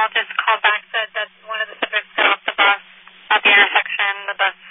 just called back, said that one of the subjects got off the bus at the intersection. The bus